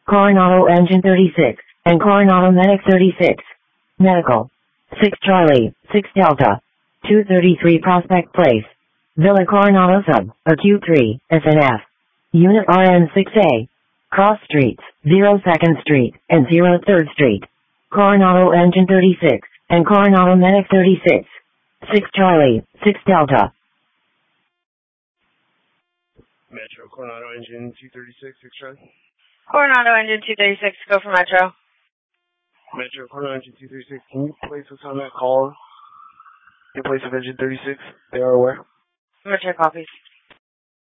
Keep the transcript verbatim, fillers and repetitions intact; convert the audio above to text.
Coronado Engine thirty-six, and Coronado Medic thirty-six. Medical. six Charlie, six Delta. two thirty-three Prospect Place. Villa Coronado Sub, or Q three, S N F. Unit R N six A. Cross Streets, zero second Street, and zero third Street. Coronado Engine thirty-six, and Coronado Medic thirty-six. six Charlie, six Delta. Metro, Coronado Engine two thirty-six, six Charlie. Coronado Engine two thirty-six, go for Metro. Metro, Coronado Engine two thirty-six, can you place what's on that call in place of Engine thirty-six? They are aware. Metro copies.